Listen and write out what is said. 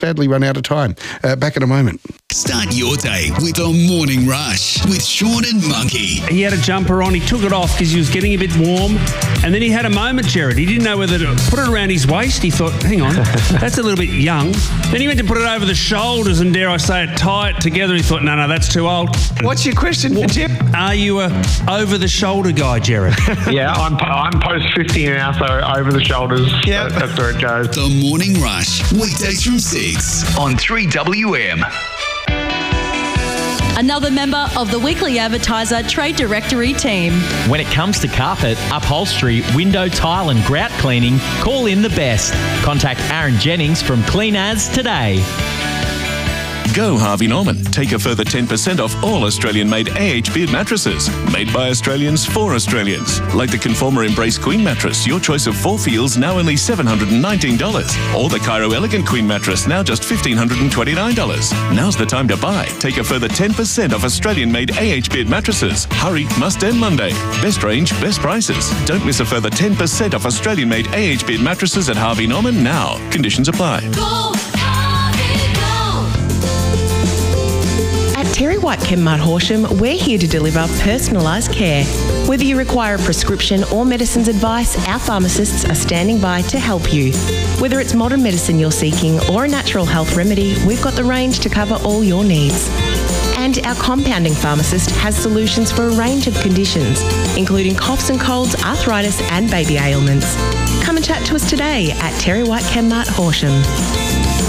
badly run out of time. Back in a moment. Start your day with a morning rush with Sean and Monkey. He had a jumper on. He took it off because he was getting a bit warm. And then he had a moment, Jared. He didn't know whether to put it around his waist. He thought, hang on, that's a little bit young. Then he went to put it over the shoulders and, dare I say it, tie it together. He thought, no, that's too old. What's your question for Jim? Are you a over-the-shoulder guy, Jared? Yeah, I'm post 50 now, so over the shoulders. Yeah. That's where it goes. The Morning Rush, weekdays from 6 on 3WM. Another member of the Weekly Advertiser Trade Directory team. When it comes to carpet, upholstery, window, tile and grout cleaning, call in the best. Contact Aaron Jennings from Clean As today. Go Harvey Norman. Take a further 10% off all Australian-made AH Beard mattresses. Made by Australians for Australians. Like the Conformer Embrace Queen mattress, your choice of 4 feels, now only $719. Or the Cairo Elegant Queen mattress, now just $1,529. Now's the time to buy. Take a further 10% off Australian-made AH Beard mattresses. Hurry, must end Monday. Best range, best prices. Don't miss a further 10% off Australian-made AH Beard mattresses at Harvey Norman now. Conditions apply. Terry White Chemmart Horsham, we're here to deliver personalised care. Whether you require a prescription or medicines advice, our pharmacists are standing by to help you. Whether it's modern medicine you're seeking or a natural health remedy, we've got the range to cover all your needs. And our compounding pharmacist has solutions for a range of conditions, including coughs and colds, arthritis and baby ailments. Come and chat to us today at Terry White Chemmart Horsham.